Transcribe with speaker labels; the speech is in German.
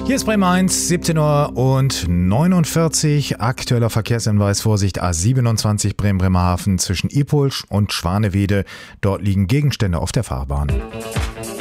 Speaker 1: Hier ist Bremen 1, 17 Uhr und 49. Aktueller Verkehrshinweis, Vorsicht, A27 Bremen-Bremerhaven zwischen Ipolsch und Schwanewede. Dort liegen Gegenstände auf der Fahrbahn.